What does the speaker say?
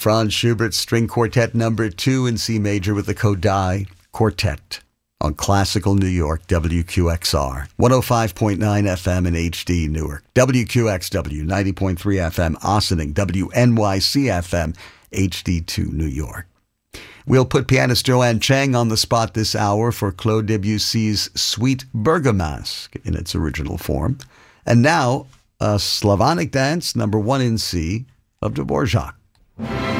Franz Schubert String Quartet number 2 in C major with the Kodai Quartet on Classical New York, WQXR, 105.9 FM in HD Newark, WQXW, 90.3 FM Ossining, WNYC FM, HD2 New York. We'll put pianist Joanne Chang on the spot this hour for Claude Debussy's Suite Bergamasque in its original form. And now, a Slavonic dance, number 1 in C, of Dvorak.